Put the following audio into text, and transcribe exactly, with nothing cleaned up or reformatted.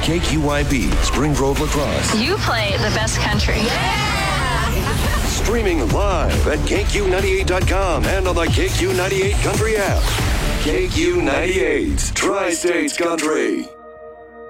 K Q Y B, Spring Grove Lacrosse. You play the best country. Streaming live at K Q ninety-eight dot com and on the K Q ninety-eight Country app. K Q ninety-eight, Tri-States Country.